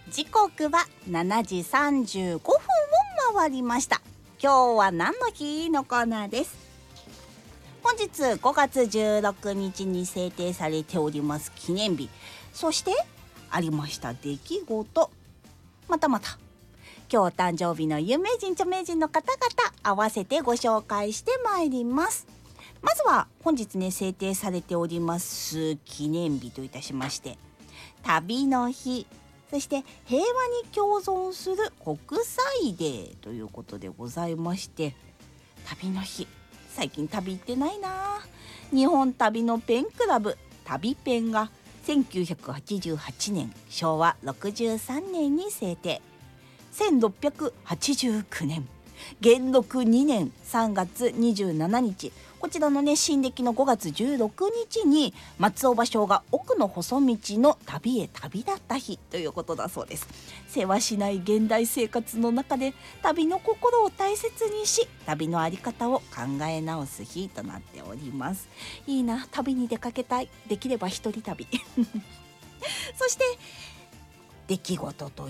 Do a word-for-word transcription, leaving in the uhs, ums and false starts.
時刻はしちじさんじゅうごふんを回りました。今日は何の日のコーナーです。本日ごがつじゅうろくにちに制定されております記念日、そしてありました出来事、またまた今日誕生日の有名人著名人の方々合わせてご紹介してまいります。まずは本日ね制定されております記念日といたしまして、旅の日、そして平和に共存する国際デーということでございまして、旅の日、最近旅行ってないな。日本旅のペンクラブ旅ペンがせんきゅうひゃくはちじゅうはちねんしょうわろくじゅうさんねんに制定、せんろっぴゃくはちじゅうきゅうねん元禄にねんさんがつにじゅうしちにち、こちらのね新暦のごがつじゅうろくにちに松尾芭蕉が奥の細道の旅へ旅立った日ということだそうです。せわしない現代生活の中で旅の心を大切にし、旅のあり方を考え直す日となっております。いいな、旅に出かけたい。できれば一人旅そして出来事と